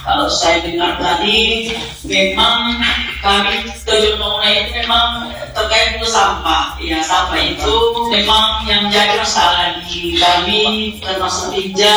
Kalau saya dengar tadi, memang kami tujuan mengenai itu memang terkait dengan sampah. Ya, sampah itu memang yang menjadi masalah di kami, termasuk Tinja.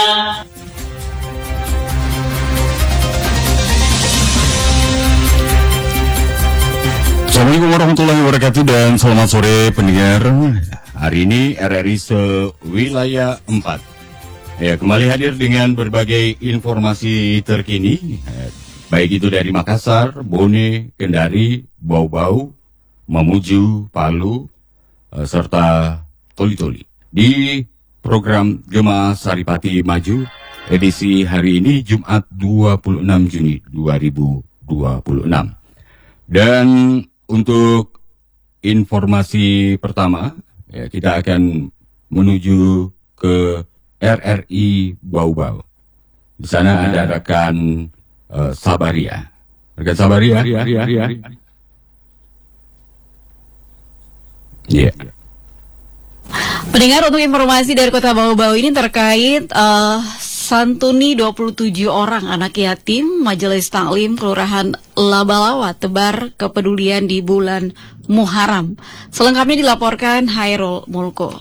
Assalamualaikum warahmatullahi wabarakatuh dan selamat sore pendengar. Hari ini RRI Sewilayah 4. Ya, kembali hadir dengan berbagai informasi terkini, baik itu dari Makassar, Bone, Kendari, Bau-Bau, Mamuju, Palu, serta Toli-Toli. Di program Gema Saripati Maju, edisi hari ini Jumat 26 Juni 2026. Dan untuk informasi pertama, ya, kita akan menuju ke RRI Bau-Bau. Di sana ada rekan Sabaria. Rekan Sabaria. Yeah. Pendengar, untuk informasi dari Kota Bau-Bau ini terkait santuni 27 orang anak yatim Majelis Taklim Kelurahan Labalawa tebar kepedulian di bulan Muharram. Selengkapnya dilaporkan Hairul Mulko.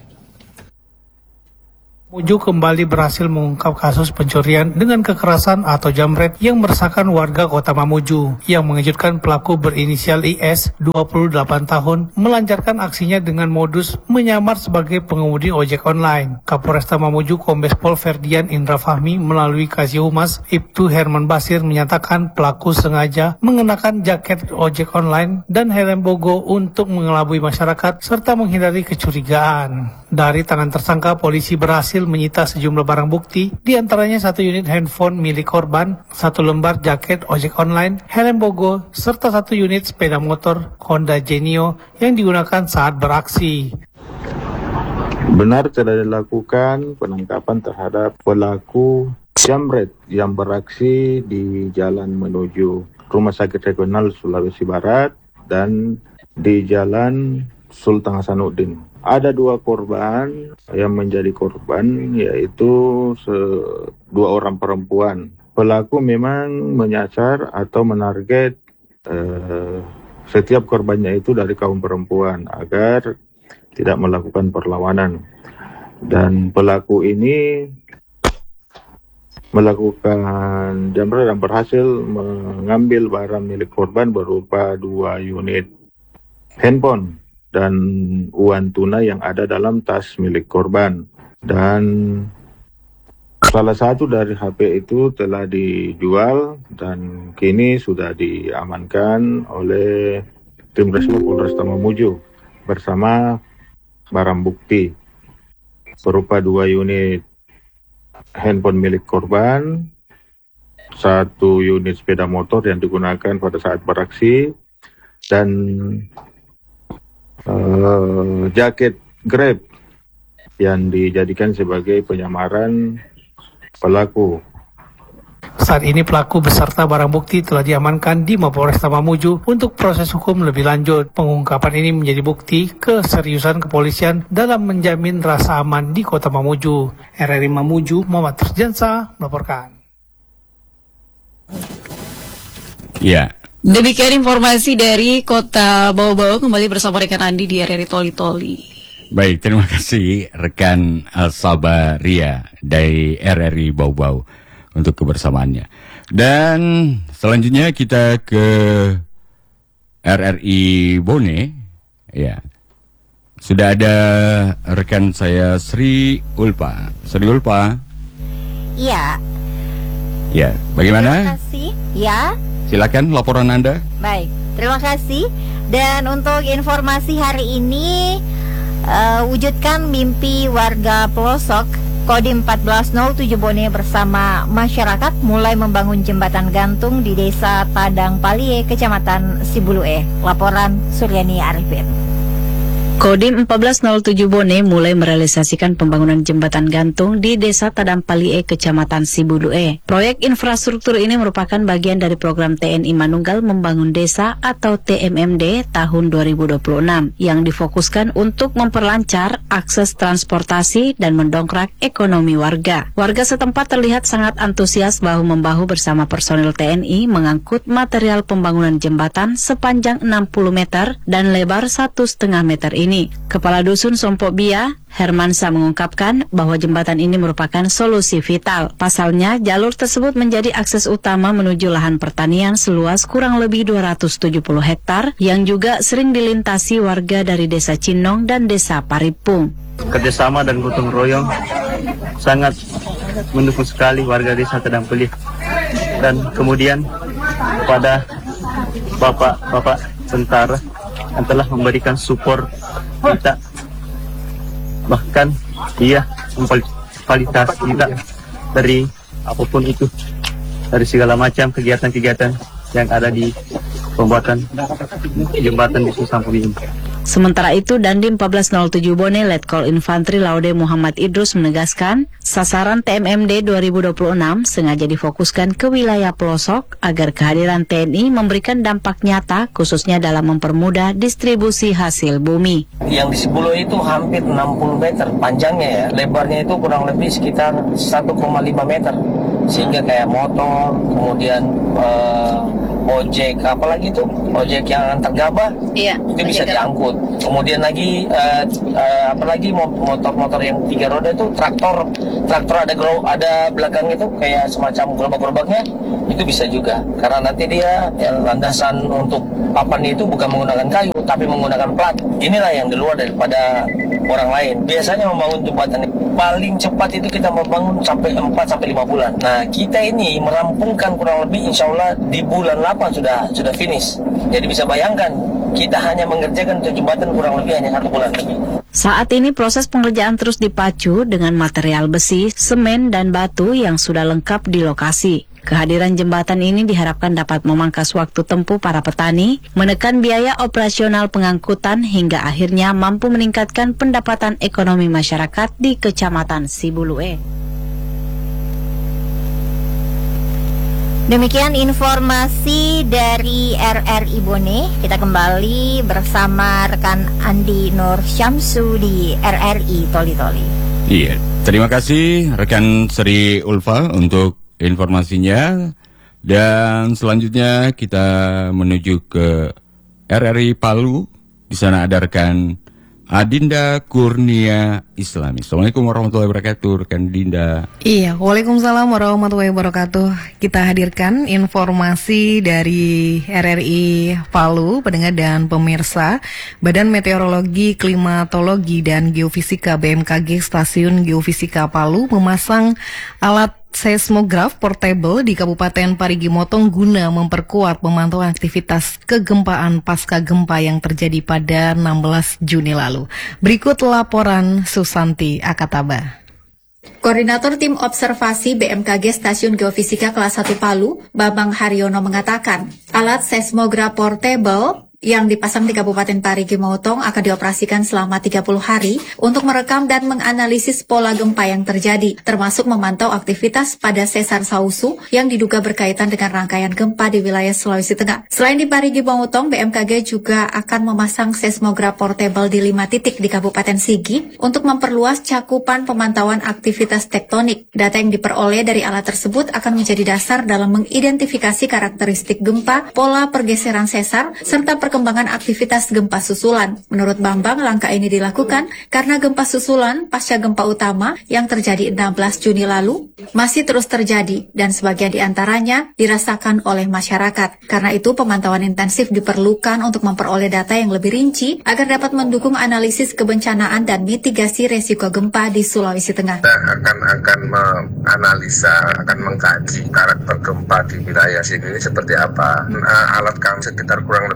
Muju kembali berhasil mengungkap kasus pencurian dengan kekerasan atau jamret yang meresahkan warga Kota Mamuju. Yang mengejutkan, pelaku berinisial IS, 28 tahun, melancarkan aksinya dengan modus menyamar sebagai pengemudi ojek online. Kapolresta Mamuju Kombes Pol Ferdian Indra Fahmi melalui Kasih Humas Ibtu Herman Basir menyatakan pelaku sengaja mengenakan jaket ojek online dan helm bogo untuk mengelabui masyarakat serta menghindari kecurigaan. Dari tangan tersangka, polisi berhasil menyita sejumlah barang bukti, diantaranya 1 unit handphone milik korban, 1 lembar jaket ojek online, helm bogo, serta 1 unit sepeda motor Honda Genio yang digunakan saat beraksi. Benar telah dilakukan penangkapan terhadap pelaku jamret yang beraksi di jalan menuju Rumah Sakit Regional Sulawesi Barat dan di Jalan Sultan Hasanuddin. Ada 2 korban yang menjadi korban, yaitu 2 orang perempuan. Pelaku memang menyasar atau menarget setiap korbannya itu dari kaum perempuan agar tidak melakukan perlawanan. Dan pelaku ini melakukan jamret dan berhasil mengambil barang milik korban berupa 2 unit handphone dan uang tunai yang ada dalam tas milik korban. Dan salah satu dari HP itu telah dijual dan kini sudah diamankan oleh tim Resmo Polresta Mamuju bersama barang bukti berupa 2 unit handphone milik korban, 1 unit sepeda motor yang digunakan pada saat beraksi, dan jaket Grab yang dijadikan sebagai penyamaran pelaku. Saat ini pelaku beserta barang bukti telah diamankan di Mapolresta Mamuju untuk proses hukum lebih lanjut. Pengungkapan ini menjadi bukti keseriusan kepolisian dalam menjamin rasa aman di Kota Mamuju. RRI Mamuju, Muhammad Terjansa melaporkan. Ya. Demikian informasi dari Kota Bau-Bau, kembali bersama rekan Andi di RRI Toli-Toli. Baik, terima kasih rekan Sabaria dari RRI Bau-Bau untuk kebersamaannya. Dan selanjutnya kita ke RRI Bone. Ya, sudah ada rekan saya Sri Ulpa. Sri Ulpa. Iya. Ya, bagaimana? Terima kasih. Ya. Silakan laporan Anda. Baik, terima kasih. Dan untuk informasi hari ini, wujudkan mimpi warga pelosok Kodim 1407 Bone bersama masyarakat mulai membangun jembatan gantung di Desa Padang Palie, Kecamatan Sibulue. Laporan Suryani Arifin. Kodim 1407 Bone mulai merealisasikan pembangunan jembatan gantung di Desa Tadampalie, Kecamatan Sibulue. Proyek infrastruktur ini merupakan bagian dari program TNI Manunggal Membangun Desa atau TMMD tahun 2026 yang difokuskan untuk memperlancar akses transportasi dan mendongkrak ekonomi warga. Warga setempat terlihat sangat antusias bahu-membahu bersama personil TNI mengangkut material pembangunan jembatan sepanjang 60 meter dan lebar 1,5 meter ini. Kepala Dusun Sompok Bia, Hermansa mengungkapkan bahwa jembatan ini merupakan solusi vital. Pasalnya, jalur tersebut menjadi akses utama menuju lahan pertanian seluas kurang lebih 270 hektar yang juga sering dilintasi warga dari Desa Cinong dan Desa Paripung. Kerjasama dan gotong royong sangat mendukung sekali warga Desa Tadampalie. Dan kemudian kepada bapak-bapak tentara yang telah memberikan support kita, bahkan dia memfasilitasi kita dari apapun itu, dari segala macam kegiatan-kegiatan yang ada di pembuatan jembatan di Susampung ini. Sementara itu, Dandim 1407 Bone Letkol Infantri Laude Muhammad Idrus menegaskan, sasaran TMMD 2026 sengaja difokuskan ke wilayah pelosok agar kehadiran TNI memberikan dampak nyata khususnya dalam mempermudah distribusi hasil bumi. Yang di Sibulue itu hampir 60 meter panjangnya ya, lebarnya itu kurang lebih sekitar 1,5 meter. Sehingga kayak motor, kemudian ojek, apalagi itu ojek yang antar gabah, itu bisa diangkut. Kemudian lagi apalagi motor-motor yang 3 roda itu traktor ada belakangnya itu kayak semacam gerobak-gerobaknya, itu bisa juga. Karena nanti dia landasan untuk papan itu bukan menggunakan kayu tapi menggunakan plat. Inilah yang di luar daripada orang lain. Biasanya membangun jembatan paling cepat itu kita membangun sampai 4-5 bulan. Nah, kita ini merampungkan kurang lebih insya Allah di bulan 8 sudah finish. Jadi bisa bayangkan, kita hanya mengerjakan jembatan kurang lebih hanya 1 bulan lebih. Saat ini proses pengerjaan terus dipacu dengan material besi, semen, dan batu yang sudah lengkap di lokasi. Kehadiran jembatan ini diharapkan dapat memangkas waktu tempuh para petani, menekan biaya operasional pengangkutan hingga akhirnya mampu meningkatkan pendapatan ekonomi masyarakat di Kecamatan Sibulue. Demikian informasi dari RRI Bone. Kita kembali bersama rekan Andi Nur Syamsu di RRI Toli-Toli. Iya, terima kasih rekan Sri Ulfa untuk informasinya. Dan selanjutnya kita menuju ke RRI Palu. Di sana ada rekan Adinda Kurnia Islami. Assalamualaikum warahmatullahi wabarakatuh, rekan Dinda. Iya, waalaikumsalam warahmatullahi wabarakatuh. Kita hadirkan informasi dari RRI Palu, pendengar dan pemirsa. Badan Meteorologi, Klimatologi, dan Geofisika BMKG Stasiun Geofisika Palu memasang alat seismograf portable di Kabupaten Parigi Motong guna memperkuat pemantauan aktivitas kegempaan pasca gempa yang terjadi pada 16 Juni lalu. Berikut laporan Susanti Akataba. Koordinator Tim Observasi BMKG Stasiun Geofisika Kelas 1 Palu, Bambang Haryono mengatakan, alat seismograf portable yang dipasang di Kabupaten Parigi Motong akan dioperasikan selama 30 hari untuk merekam dan menganalisis pola gempa yang terjadi, termasuk memantau aktivitas pada sesar Sausu yang diduga berkaitan dengan rangkaian gempa di wilayah Sulawesi Tengah. Selain di Parigi Motong, BMKG juga akan memasang seismograf portable di 5 titik di Kabupaten Sigi untuk memperluas cakupan pemantauan aktivitas tektonik. Data yang diperoleh dari alat tersebut akan menjadi dasar dalam mengidentifikasi karakteristik gempa, pola pergeseran sesar, serta perkembangan aktivitas gempa susulan. Menurut Bambang, langkah ini dilakukan karena gempa susulan pasca gempa utama yang terjadi 16 Juni lalu masih terus terjadi dan sebagian diantaranya dirasakan oleh masyarakat. Karena itu, pemantauan intensif diperlukan untuk memperoleh data yang lebih rinci agar dapat mendukung analisis kebencanaan dan mitigasi resiko gempa di Sulawesi Tengah. Kita akan menganalisa, akan mengkaji karakter gempa di wilayah sini seperti apa. Alat kami sekitar kurang lebih 1 bulan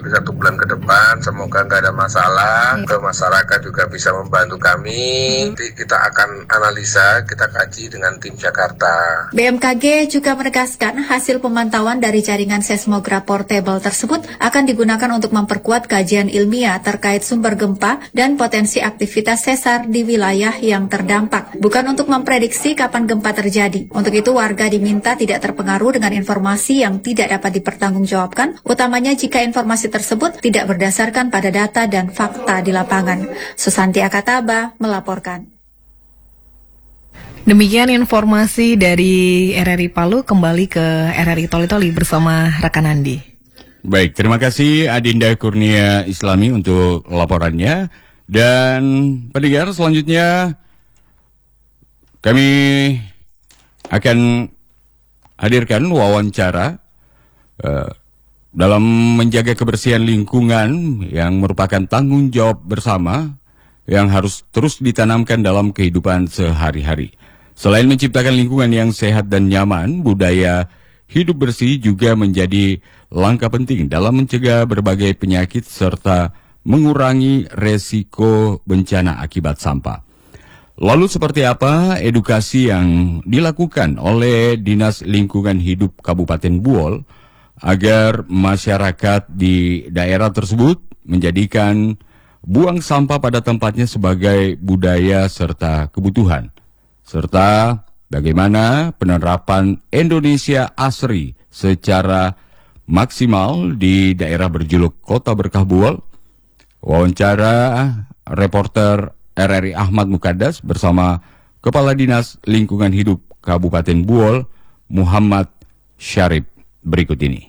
bulan ke depan. Semoga nggak ada masalah. Ke masyarakat juga bisa membantu kami. Nanti kita akan analisa, kita kaji dengan tim Jakarta. BMKG juga menegaskan hasil pemantauan dari jaringan seismograf portable tersebut akan digunakan untuk memperkuat kajian ilmiah terkait sumber gempa dan potensi aktivitas sesar di wilayah yang terdampak, bukan untuk memprediksi kapan gempa terjadi. Untuk itu warga diminta tidak terpengaruh dengan informasi yang tidak dapat dipertanggungjawabkan, utamanya jika informasi tersebut tidak berdasarkan pada data dan fakta di lapangan. Susanti Akataba melaporkan. Demikian informasi dari RRI Palu, kembali ke RRI Toli-Toli bersama rekan Andi. Baik, terima kasih Adinda Kurnia Islami untuk laporannya. Dan pendengar selanjutnya kami akan hadirkan wawancara dalam menjaga kebersihan lingkungan yang merupakan tanggung jawab bersama yang harus terus ditanamkan dalam kehidupan sehari-hari. Selain menciptakan lingkungan yang sehat dan nyaman, budaya hidup bersih juga menjadi langkah penting dalam mencegah berbagai penyakit serta mengurangi resiko bencana akibat sampah. Lalu seperti apa edukasi yang dilakukan oleh Dinas Lingkungan Hidup Kabupaten Buol agar masyarakat di daerah tersebut menjadikan buang sampah pada tempatnya sebagai budaya serta kebutuhan, serta bagaimana penerapan Indonesia Asri secara maksimal di daerah berjuluk Kota Berkah Buol. Wawancara reporter RRI Ahmad Mukaddas bersama Kepala Dinas Lingkungan Hidup Kabupaten Buol, Muhammad Syarif, berikut ini.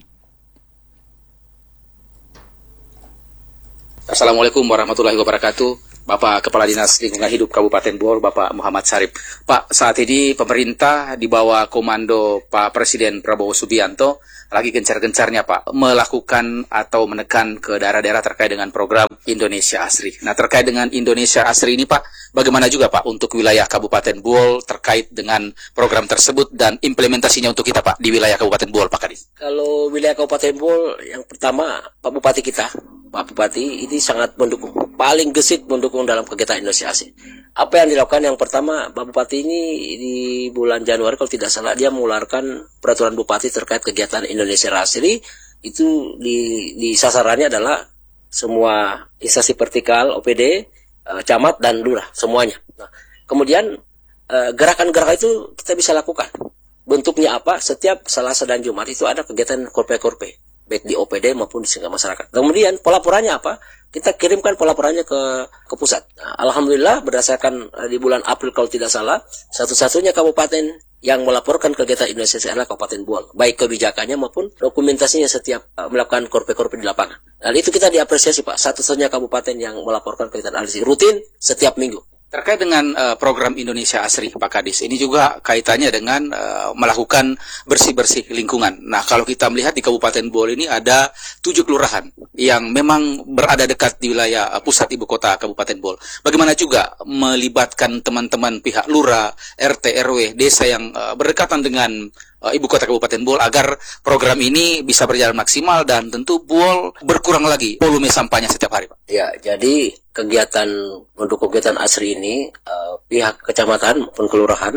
Assalamualaikum warahmatullahi wabarakatuh. Bapak Kepala Dinas Lingkungan Hidup Kabupaten Buol, Bapak Muhammad Syarif. Pak, saat ini pemerintah di bawah komando Pak Presiden Prabowo Subianto lagi gencar-gencarnya Pak melakukan atau menekan ke daerah-daerah terkait dengan program Indonesia Asri. Nah, terkait dengan Indonesia Asri ini Pak, bagaimana juga Pak untuk wilayah Kabupaten Buol terkait dengan program tersebut dan implementasinya untuk kita Pak di wilayah Kabupaten Buol, Pak Kadis? Kalau wilayah Kabupaten Buol, yang pertama Pak Bupati kita, Pak Bupati ini sangat mendukung, paling gesit mendukung dalam kegiatan Indonesia Asri. Apa yang dilakukan? Yang pertama, Pak Bupati ini di bulan Januari kalau tidak salah dia mengeluarkan peraturan Bupati terkait kegiatan Indonesia Asri. Itu di sasarannya adalah semua instansi vertikal, OPD, camat dan lurah semuanya. Nah, kemudian gerakan-gerakan itu kita bisa lakukan. Bentuknya apa? Setiap Selasa dan Jumat itu ada kegiatan korpe-korpe, baik di OPD maupun di tingkat masyarakat. Kemudian pelaporannya apa? Kita kirimkan pelaporannya ke pusat. Nah, alhamdulillah berdasarkan di bulan April kalau tidak salah, satu-satunya kabupaten yang melaporkan kegiatan Indonesia adalah Kabupaten Buol, baik kebijakannya maupun dokumentasinya setiap melakukan korpe-korpe di lapangan. Dan itu kita diapresiasi Pak, satu-satunya kabupaten yang melaporkan kegiatan ALSI rutin setiap minggu. Terkait dengan program Indonesia Asri, Pak Kadis, ini juga kaitannya dengan melakukan bersih-bersih lingkungan. Nah, kalau kita melihat di Kabupaten Buol ini ada 7 kelurahan yang memang berada dekat di wilayah pusat ibu kota Kabupaten Buol. Bagaimana juga melibatkan teman-teman pihak lurah, RT, RW, desa yang berdekatan dengan ibu kota Kabupaten Buol agar program ini bisa berjalan maksimal dan tentu Buol berkurang lagi volume sampahnya setiap hari, Pak. Ya, jadi untuk kegiatan ASRI ini pihak kecamatan maupun kelurahan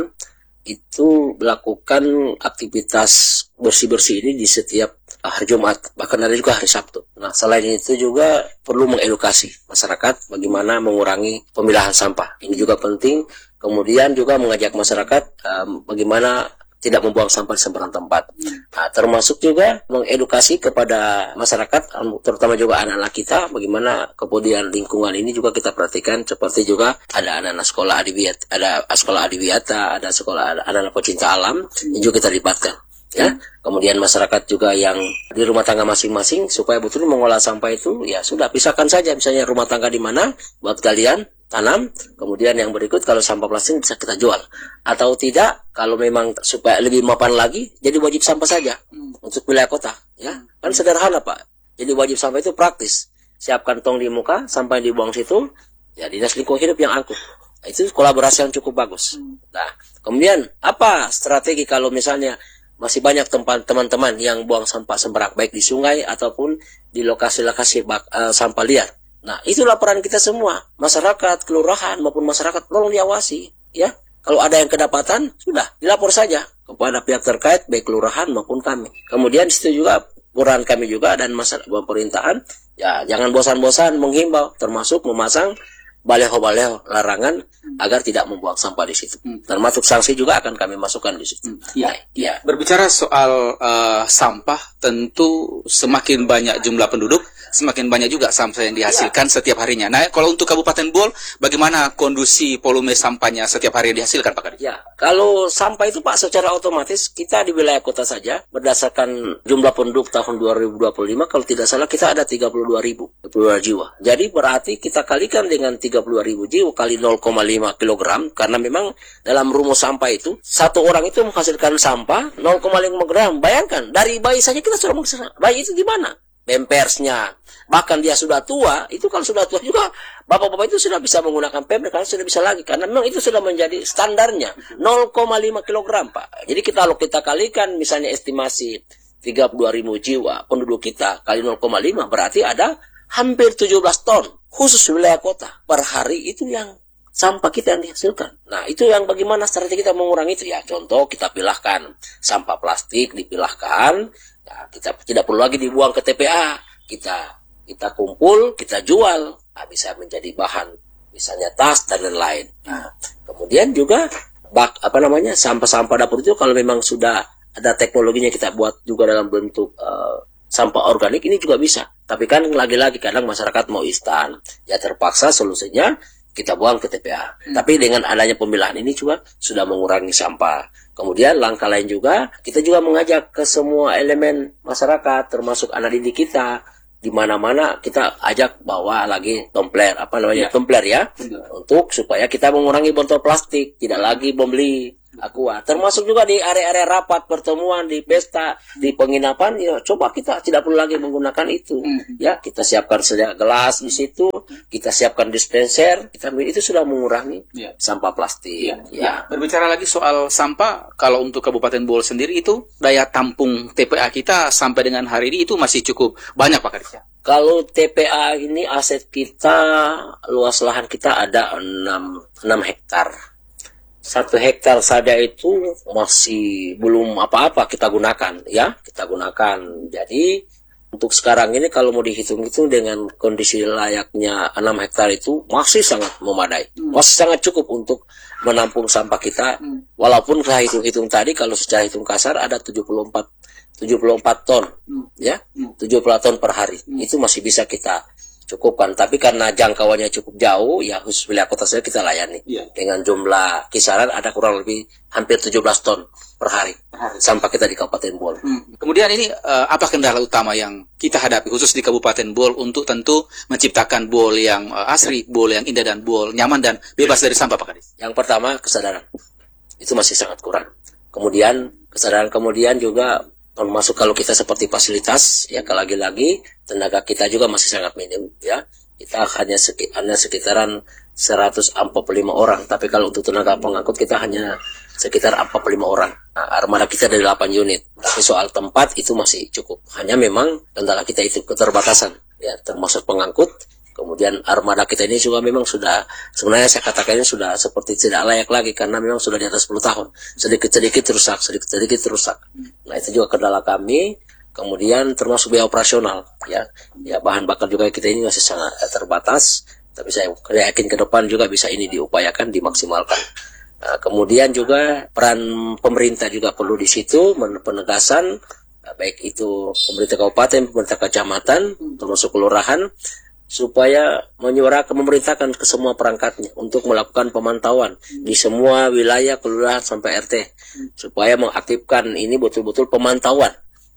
itu melakukan aktivitas bersih-bersih ini di setiap hari Jumat, bahkan ada juga hari Sabtu. Nah, selain itu juga perlu mengedukasi masyarakat bagaimana mengurangi pemilahan sampah. Ini juga penting. Kemudian juga mengajak masyarakat bagaimana tidak membuang sampah di sembarang tempat. Nah, termasuk juga mengedukasi kepada masyarakat, terutama juga anak-anak kita, bagaimana kemudian lingkungan ini juga kita perhatikan, seperti juga ada anak-anak sekolah adiwiyata, ada sekolah anak-anak pecinta alam, yang juga kita libatkan. Ya, kemudian masyarakat juga yang di rumah tangga masing-masing supaya betul mengolah sampah itu, ya sudah pisahkan saja, misalnya rumah tangga di mana buat kalian tanam, kemudian yang berikut kalau sampah plastik bisa kita jual, atau tidak kalau memang supaya lebih mapan lagi jadi wajib sampah saja untuk wilayah kota, ya kan sederhana Pak. Jadi wajib sampah itu praktis, siapkan tong di muka, sampah yang dibuang situ, ya Dinas Lingkungan Hidup yang angkut. Itu kolaborasi yang cukup bagus. Nah, kemudian apa strategi kalau misalnya masih banyak tempat teman-teman yang buang sampah sembarangan baik di sungai ataupun di lokasi-lokasi sampah liar. Nah, itu laporan kita semua, masyarakat, kelurahan maupun masyarakat, tolong diawasi, ya. Kalau ada yang kedapatan, sudah dilapor saja kepada pihak terkait, baik kelurahan maupun kami. Kemudian di situ juga peran kami juga dan masyarakat pemerintahan, ya jangan bosan-bosan menghimbau, termasuk memasang baleho-baleho larangan agar tidak membuang sampah di situ. Termasuk sanksi juga akan kami masukkan di situ. Ya. Berbicara soal sampah, tentu semakin banyak jumlah penduduk, semakin banyak juga sampah yang dihasilkan setiap harinya. Nah, kalau untuk Kabupaten Bol, bagaimana kondisi volume sampahnya setiap hari yang dihasilkan, Pak Kadis? Ya, kalau sampah itu Pak secara otomatis kita di wilayah kota saja berdasarkan jumlah penduduk tahun 2025 kalau tidak salah kita ada 32.000 jiwa. Jadi berarti kita kalikan dengan 32.000 jiwa kali 0,5 kg karena memang dalam rumus sampah itu satu orang itu menghasilkan sampah 0,5 gram. Bayangkan dari bayi saja kita sudah menghasilkan. Bayi itu gimana? Pampersnya, bahkan dia sudah tua, itu kalau sudah tua juga bapak-bapak itu sudah bisa menggunakan pampers karena sudah bisa lagi, karena memang itu sudah menjadi standarnya 0,5 kg Pak. Jadi kalau kita kalikan misalnya estimasi 32.000 jiwa penduduk kita kali 0,5 berarti ada hampir 17 ton khusus wilayah kota per hari itu yang sampah kita yang dihasilkan. Nah, itu yang bagaimana strategi kita mengurangi itu ya. Contoh kita pilahkan sampah plastik dipilahkan. Nah, kita tidak perlu lagi dibuang ke TPA. Kita kumpul, kita jual. Nah, bisa menjadi bahan misalnya tas dan lain-lain. Nah, kemudian juga sampah-sampah dapur itu kalau memang sudah ada teknologinya kita buat juga dalam bentuk sampah organik ini juga bisa. Tapi kan lagi-lagi kadang masyarakat mau instan, ya terpaksa solusinya kita buang ke TPA. Tapi dengan adanya pemilahan ini juga sudah mengurangi sampah. Kemudian langkah lain juga, kita juga mengajak ke semua elemen masyarakat, termasuk anak didik kita, di mana-mana kita ajak bawa lagi tumbler, tumbler ya, untuk supaya kita mengurangi botol plastik, tidak lagi membeli aqua. Termasuk juga di area-area rapat, pertemuan, di pesta, di penginapan, ya coba kita tidak perlu lagi menggunakan itu. Ya, kita siapkan saja gelas di situ, kita siapkan dispenser, itu sudah mengurangi sampah plastik. Ya. Berbicara lagi soal sampah, kalau untuk Kabupaten Bol sendiri itu daya tampung TPA kita sampai dengan hari ini itu masih cukup banyak Pak Kadis. Kalau TPA ini aset kita, luas lahan kita ada 6 hektar. 1 hektar saja itu masih belum apa-apa kita gunakan, ya. Kita gunakan. Jadi untuk sekarang ini kalau mau dihitung-hitung dengan kondisi layaknya 6 hektar itu masih sangat memadai. Masih sangat cukup untuk menampung sampah kita. Walaupun saya hitung-hitung tadi kalau secara hitung kasar ada 74 ton, ya. 74 ton per hari. Itu masih bisa kita cukupkan, tapi karena jangkauannya cukup jauh, ya khusus wilayah kota saja kita layani. Dengan jumlah kisaran ada kurang lebih hampir 17 ton per hari sampah kita di Kabupaten Bol. Kemudian ini apa kendala utama yang kita hadapi khusus di Kabupaten Bol untuk tentu menciptakan Bol yang asri, Bol yang indah dan Bol nyaman dan bebas dari sampah Pak Kadis? Yang pertama kesadaran, itu masih sangat kurang. Kemudian kesadaran juga termasuk kalau kita seperti fasilitas, ya lagi-lagi tenaga kita juga masih sangat minim, ya. Kita hanya sekitaran 145 orang, tapi kalau untuk tenaga pengangkut kita hanya sekitar 45 orang. Nah, armada kita dari 8 unit, tapi soal tempat itu masih cukup. Hanya memang kendala kita itu keterbatasan, ya, termasuk pengangkut. Kemudian armada kita ini juga memang sudah, sebenarnya saya katakan ini sudah seperti tidak layak lagi karena memang sudah di atas 10 tahun. Sedikit-sedikit rusak. Nah, itu juga kendala kami. Kemudian termasuk biaya operasional, ya bahan bakar juga kita ini masih sangat terbatas. Tapi saya yakin ke depan juga bisa ini diupayakan, dimaksimalkan. Nah, kemudian juga peran pemerintah juga perlu di situ, penegasan, baik itu pemerintah kabupaten, pemerintah kecamatan, termasuk kelurahan, supaya menyuarakan, memerintahkan ke semua perangkatnya untuk melakukan pemantauan di semua wilayah kelurahan sampai RT, supaya mengaktifkan ini betul-betul pemantauan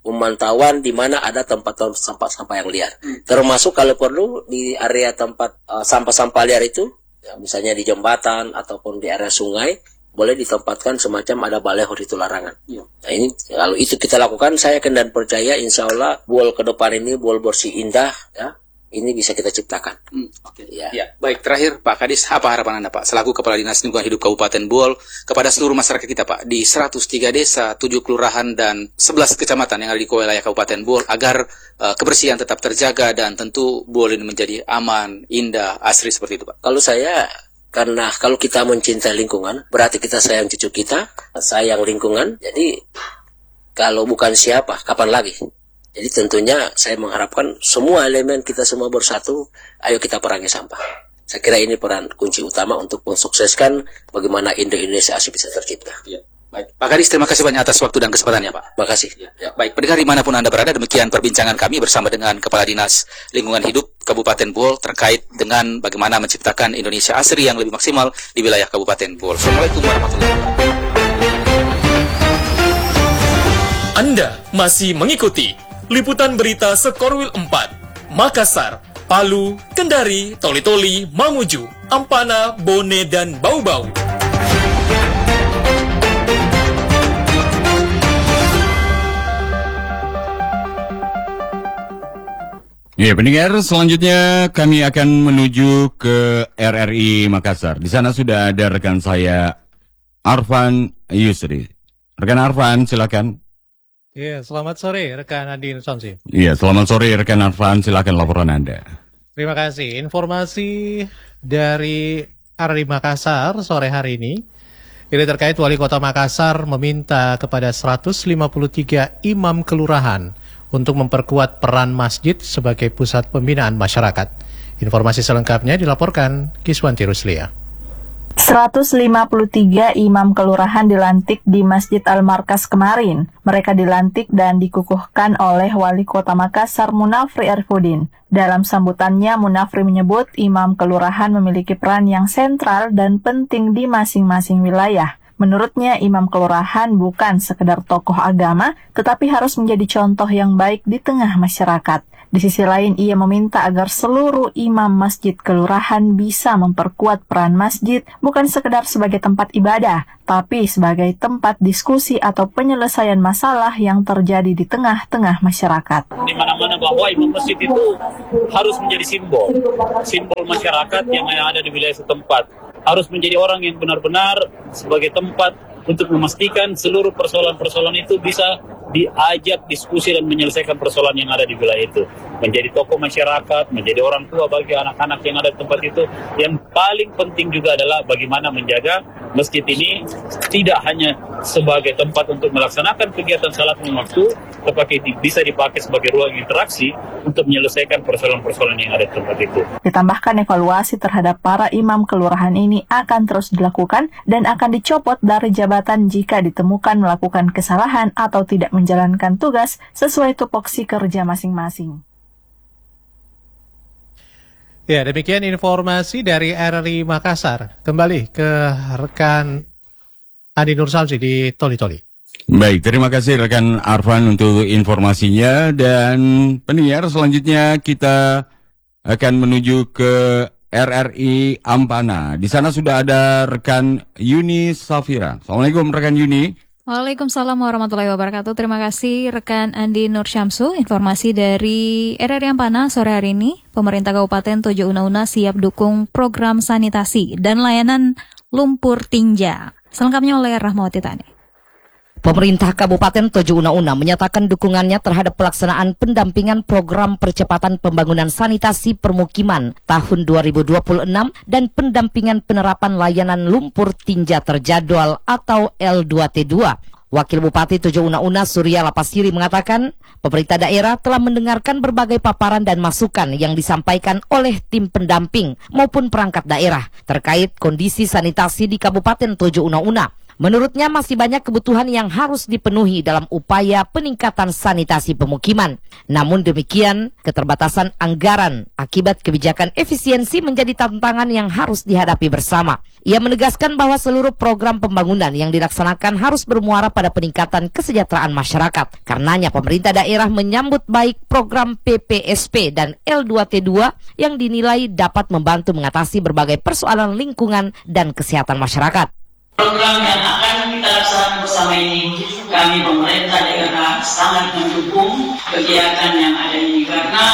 di mana ada tempat sampah-sampah yang liar, termasuk kalau perlu di area tempat sampah-sampah liar itu, ya, misalnya di jembatan ataupun di area sungai, boleh ditempatkan semacam ada baleho itu larangan. Nah, ini kalau itu kita lakukan, saya yakin dan percaya insya Allah Bol ke depan ini Bol bersih indah, ya. ini bisa kita ciptakan. Oke. Ya. Baik, terakhir Pak Kadis, apa harapan Anda Pak selaku Kepala Dinas Lingkungan Hidup Kabupaten Buol kepada seluruh masyarakat kita Pak di 103 desa, 7 kelurahan dan 11 kecamatan yang ada di wilayah Kabupaten Buol agar kebersihan tetap terjaga dan tentu Buol ini menjadi aman, indah, asri seperti itu Pak. Kalau saya, karena kalau kita mencintai lingkungan, berarti kita sayang cucu kita, sayang lingkungan. Jadi kalau bukan siapa, kapan lagi? Jadi tentunya saya mengharapkan semua elemen kita semua bersatu, ayo kita perangi sampah. Saya kira ini peran kunci utama untuk mensukseskan bagaimana Indonesia asli bisa tercipta. Ya. Baik, Pak Kadis, terima kasih banyak atas waktu dan kesempatannya Pak. Terima kasih. Ya. Baik, pendengar dimanapun Anda berada, demikian perbincangan kami bersama dengan Kepala Dinas Lingkungan Hidup Kabupaten Buol terkait dengan bagaimana menciptakan Indonesia asri yang lebih maksimal di wilayah Kabupaten Buol. Assalamualaikum warahmatullahi wabarakatuh. Anda masih mengikuti Liputan Berita Sekorwil 4, Makassar, Palu, Kendari, Toli-Toli, Mamuju, Ampana, Bone, dan Bau-Bau. Ya, pendengar, selanjutnya kami akan menuju ke RRI Makassar. Di sana sudah ada rekan saya, Arfan Yusri. Rekan Arfan, silakan. Iya, selamat sore rekan Andi Nursamsi. Iya, selamat sore rekan Arfan, silakan laporan Anda. Terima kasih. Informasi dari RRI Makassar sore hari ini terkait Wali Kota Makassar meminta kepada 153 imam kelurahan untuk memperkuat peran masjid sebagai pusat pembinaan masyarakat. Informasi selengkapnya dilaporkan Kiswanti Ruslia. 153 imam kelurahan dilantik di Masjid Al-Markas kemarin. Mereka dilantik dan dikukuhkan oleh Wali Kota Makassar Munafri Arifudin. Dalam sambutannya, Munafri menyebut imam kelurahan memiliki peran yang sentral dan penting di masing-masing wilayah. Menurutnya, imam kelurahan bukan sekedar tokoh agama, tetapi harus menjadi contoh yang baik di tengah masyarakat. Di sisi lain, ia meminta agar seluruh imam masjid kelurahan bisa memperkuat peran masjid bukan sekedar sebagai tempat ibadah, tapi sebagai tempat diskusi atau penyelesaian masalah yang terjadi di tengah-tengah masyarakat. Di mana-mana bahwa imam masjid itu harus menjadi simbol masyarakat yang ada di wilayah setempat. Harus menjadi orang yang benar-benar sebagai tempat untuk memastikan seluruh persoalan-persoalan itu bisa diajak diskusi dan menyelesaikan persoalan yang ada di wilayah itu. Menjadi tokoh masyarakat, menjadi orang tua bagi anak-anak yang ada di tempat itu. Yang paling penting juga adalah bagaimana menjaga masjid ini tidak hanya sebagai tempat untuk melaksanakan kegiatan salat lima waktu, tetapi bisa dipakai sebagai ruang interaksi untuk menyelesaikan persoalan-persoalan yang ada di tempat itu. Ditambahkan evaluasi terhadap para imam kelurahan ini akan terus dilakukan dan akan dicopot dari jabatan jika ditemukan melakukan kesalahan atau tidak menjalankan tugas sesuai tupoksi kerja masing-masing. Ya, demikian informasi dari RRI Makassar. Kembali ke rekan Andi Nursamsi di Toli-Toli. Baik, terima kasih rekan Arfan untuk informasinya. Dan pendengar, selanjutnya kita akan menuju ke RRI Ampana. Di sana sudah ada rekan Yuni Safira. Assalamualaikum rekan Yuni. Waalaikumsalam warahmatullahi wabarakatuh. Terima kasih rekan Andi Nursyamsu. Informasi dari RRI Ampana sore hari ini, pemerintah Kabupaten Tojo Una-Una siap dukung program sanitasi dan layanan lumpur tinja. Selengkapnya oleh Rahmawati Tani. Pemerintah Kabupaten Tojo Una-Una menyatakan dukungannya terhadap pelaksanaan pendampingan program percepatan pembangunan sanitasi permukiman tahun 2026 dan pendampingan penerapan layanan lumpur tinja terjadwal atau L2T2. Wakil Bupati Tojo Una-Una Surya Lapasiri mengatakan, pemerintah daerah telah mendengarkan berbagai paparan dan masukan yang disampaikan oleh tim pendamping maupun perangkat daerah terkait kondisi sanitasi di Kabupaten Tojo Una-Una. Menurutnya masih banyak kebutuhan yang harus dipenuhi dalam upaya peningkatan sanitasi pemukiman. Namun demikian, keterbatasan anggaran akibat kebijakan efisiensi menjadi tantangan yang harus dihadapi bersama. Ia menegaskan bahwa seluruh program pembangunan yang dilaksanakan harus bermuara pada peningkatan kesejahteraan masyarakat. Karenanya pemerintah daerah menyambut baik program PPSP dan L2T2 yang dinilai dapat membantu mengatasi berbagai persoalan lingkungan dan kesehatan masyarakat. Program yang akan kita laksanakan bersama ini, kami pemerintah daerah sangat mendukung kegiatan yang ada ini karena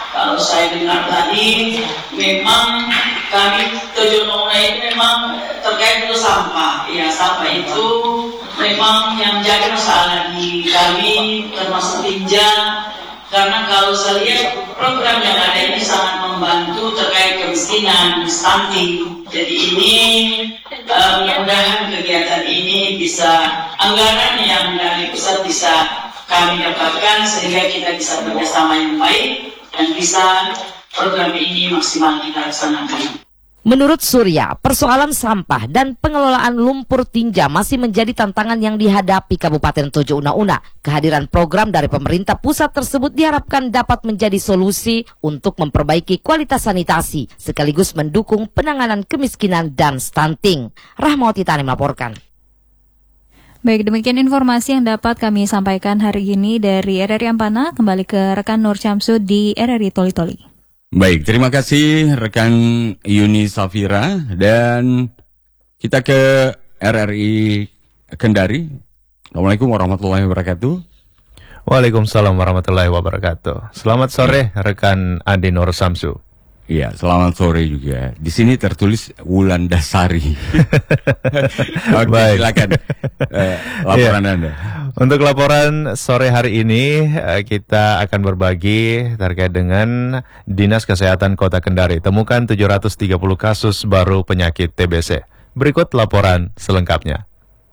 Kalau saya dengar tadi, memang kami Tojono itu memang terkait dengan sampah. Ya, sampah itu memang yang jadi masalah di kami, termasuk Tinja. Karena kalau saya lihat program yang ada ini sangat membantu terkait kemiskinan, stunting. Jadi ini mudah-mudahan kegiatan ini bisa, anggaran yang dari pusat bisa kami dapatkan sehingga kita bisa bekerjasama yang baik dan bisa program ini maksimal kita laksanakan. Menurut Surya, persoalan sampah dan pengelolaan lumpur tinja masih menjadi tantangan yang dihadapi Kabupaten Tojo Una-Una. Kehadiran program dari pemerintah pusat tersebut diharapkan dapat menjadi solusi untuk memperbaiki kualitas sanitasi, sekaligus mendukung penanganan kemiskinan dan stunting. Rahmawati Tani melaporkan. Baik, demikian informasi yang dapat kami sampaikan hari ini dari RRI Ampana. Kembali ke rekan Nur Syamsu di RRI Toli-Toli. Baik, terima kasih rekan Yuni Safira, dan kita ke RRI Kendari. Assalamualaikum warahmatullahi wabarakatuh. Waalaikumsalam warahmatullahi wabarakatuh. Selamat sore rekan Andi Nur Samsu. Iya, selamat sore juga. Di sini tertulis Wulandasari. Oke, baik. Silakan laporan Anda. Untuk laporan sore hari ini kita akan berbagi terkait dengan Dinas Kesehatan Kota Kendari. Temukan 730 kasus baru penyakit TBC. Berikut laporan selengkapnya.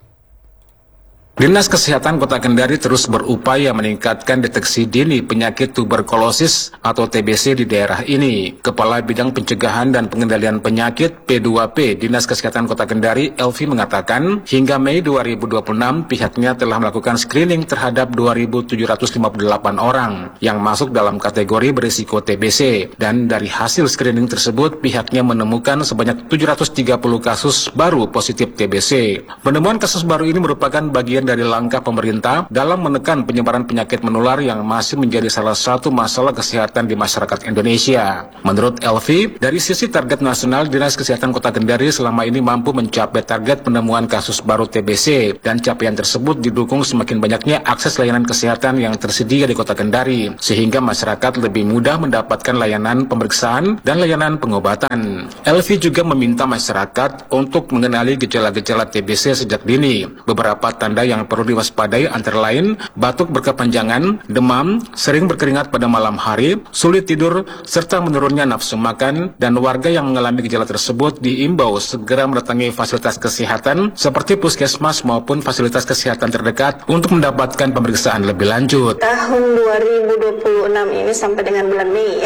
Dinas Kesehatan Kota Kendari terus berupaya meningkatkan deteksi dini penyakit tuberkulosis atau TBC di daerah ini. Kepala Bidang Pencegahan dan Pengendalian Penyakit P2P Dinas Kesehatan Kota Kendari, Elvi, mengatakan hingga Mei 2026 pihaknya telah melakukan screening terhadap 2.758 orang yang masuk dalam kategori berisiko TBC. Dan dari hasil screening tersebut pihaknya menemukan sebanyak 730 kasus baru positif TBC. Penemuan kasus baru ini merupakan bagian dari langkah pemerintah dalam menekan penyebaran penyakit menular yang masih menjadi salah satu masalah kesehatan di masyarakat Indonesia. Menurut Elvi, dari sisi target nasional, Dinas Kesehatan Kota Kendari selama ini mampu mencapai target penemuan kasus baru TBC, dan capaian tersebut didukung semakin banyaknya akses layanan kesehatan yang tersedia di Kota Kendari, sehingga masyarakat lebih mudah mendapatkan layanan pemeriksaan dan layanan pengobatan. Elvi juga meminta masyarakat untuk mengenali gejala-gejala TBC sejak dini. Beberapa tanda yang perlu diwaspadai antara lain batuk berkepanjangan, demam, sering berkeringat pada malam hari, sulit tidur, serta menurunnya nafsu makan. Dan warga yang mengalami gejala tersebut diimbau segera mendatangi fasilitas kesehatan seperti puskesmas maupun fasilitas kesehatan terdekat untuk mendapatkan pemeriksaan lebih lanjut. Tahun 2026 ini sampai dengan bulan Mei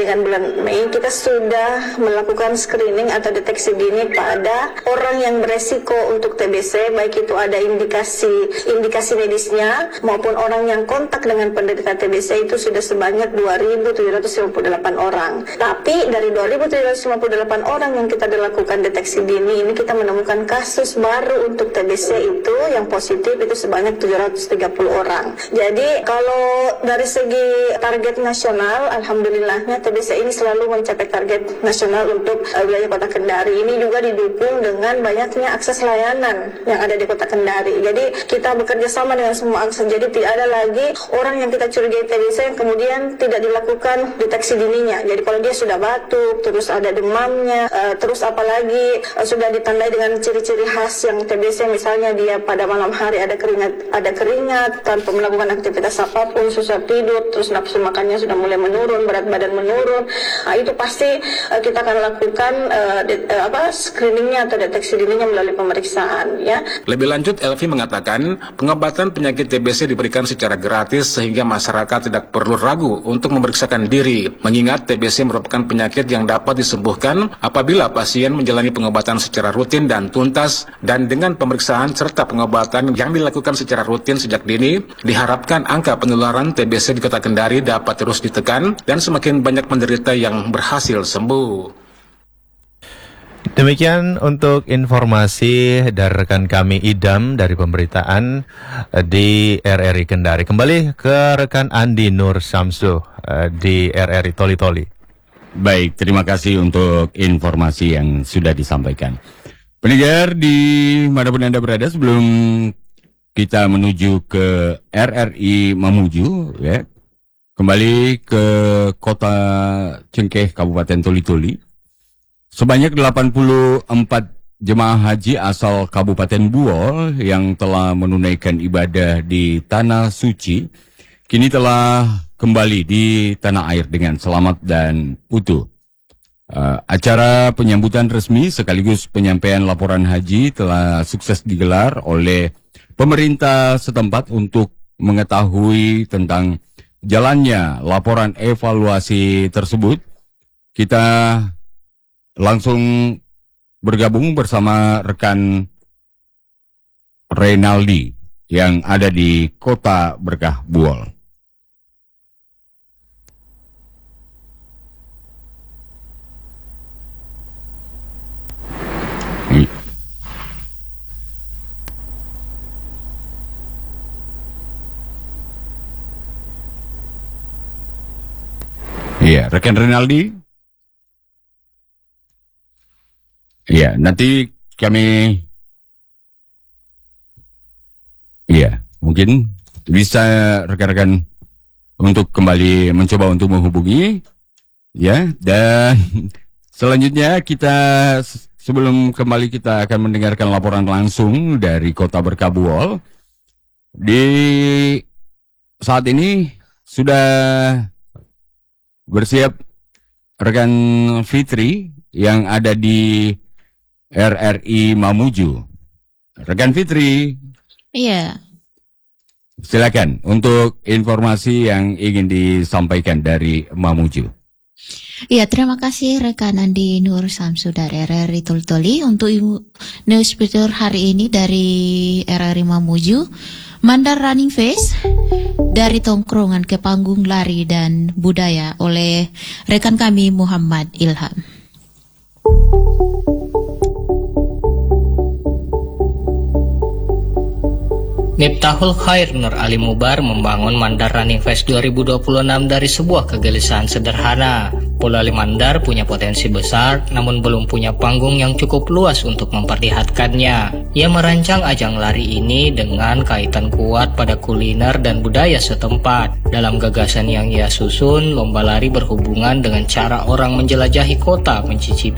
kita sudah melakukan screening atau deteksi dini pada orang yang beresiko untuk TBC, baik itu ada indikasi medisnya maupun orang yang kontak dengan penderita TBC itu sudah sebanyak 2.758 orang. Tapi dari 2.758 orang yang kita lakukan deteksi dini ini kita menemukan kasus baru untuk TBC itu yang positif itu sebanyak 730 orang. Jadi kalau dari segi target nasional, alhamdulillahnya TBC ini selalu mencapai target nasional untuk wilayah Kota Kendari. Ini juga didukung dengan banyaknya akses layanan yang ada di Kota Kendari. Jadi kita bekerja sama dengan semua akses. Jadi tidak ada lagi orang yang kita curigai TBC yang kemudian tidak dilakukan deteksi dininya. Jadi kalau dia sudah batuk, terus ada demamnya, terus apalagi sudah ditandai dengan ciri-ciri khas yang TBC, misalnya dia pada malam hari ada keringat tanpa melakukan aktivitas apapun, susah tidur, terus nafsu makannya sudah mulai menurun, berat badan menurun. Itu pasti kita akan lakukan screeningnya atau deteksi dininya melalui pemeriksaan, ya. Lebih lanjut, Elvi mengatakan pengobatan penyakit TBC diberikan secara gratis sehingga masyarakat tidak perlu ragu untuk memeriksakan diri, mengingat TBC merupakan penyakit yang dapat disembuhkan apabila pasien menjalani pengobatan secara rutin dan tuntas. Dan dengan pemeriksaan serta pengobatan yang dilakukan secara rutin sejak dini, diharapkan angka penularan TBC di Kota Kendari dapat terus ditekan dan semakin banyak penderita yang berhasil sembuh. Demikian untuk informasi dari rekan kami Idam dari pemberitaan di RRI Kendari. Kembali ke rekan Andi Nur Samsu di RRI Toli-Toli. Baik, terima kasih untuk informasi yang sudah disampaikan. Pendengar di manapun Anda berada, sebelum kita menuju ke RRI Mamuju, ya, kembali ke Kota Cengkeh, Kabupaten Toli-Toli. Sebanyak 84 jemaah haji asal Kabupaten Buol yang telah menunaikan ibadah di Tanah Suci, kini telah kembali di tanah air dengan selamat dan utuh. Acara penyambutan resmi sekaligus penyampaian laporan haji telah sukses digelar oleh pemerintah setempat untuk mengetahui tentang jalannya laporan evaluasi tersebut. Kita langsung bergabung bersama rekan Reynaldi yang ada di Kota Berkah Buol. Iya, rekan Renaldi. Iya, nanti kami, mungkin bisa rekan-rekan untuk kembali mencoba untuk menghubungi, ya. Dan selanjutnya kita sebelum kembali kita akan mendengarkan laporan langsung dari Kota Berkah Buol. Di saat ini sudah bersiap rekan Fitri yang ada di RRI Mamuju. Rekan Fitri. Iya. Silakan untuk informasi yang ingin disampaikan dari Mamuju. Iya, terima kasih rekan Andi Nur Samsu dari RRI Toli-Toli untuk news feature hari ini dari RRI Mamuju. Mandar Running Face dari tongkrongan ke panggung lari dan budaya oleh rekan kami Muhammad Ilham. Miftahul Khair Nur Ali Mubar membangun Mandar Running Fest 2026 dari sebuah kegelisahan sederhana. Pulau Mandar punya potensi besar, namun belum punya panggung yang cukup luas untuk memperlihatkannya. Ia merancang ajang lari ini dengan kaitan kuat pada kuliner dan budaya setempat. Dalam gagasan yang ia susun, lomba lari berhubungan dengan cara orang menjelajahi kota, mencicipi